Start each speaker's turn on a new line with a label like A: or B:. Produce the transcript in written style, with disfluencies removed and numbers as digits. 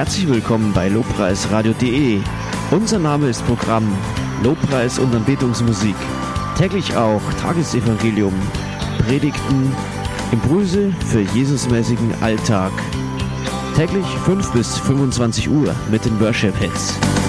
A: Herzlich willkommen bei lobpreisradio.de. Unser Name ist Programm Lobpreis und Anbetungsmusik. Täglich auch Tagesevangelium, Predigten, Impulse für Jesusmäßigen Alltag. Täglich 5 bis 25 Uhr mit den Worship Hits.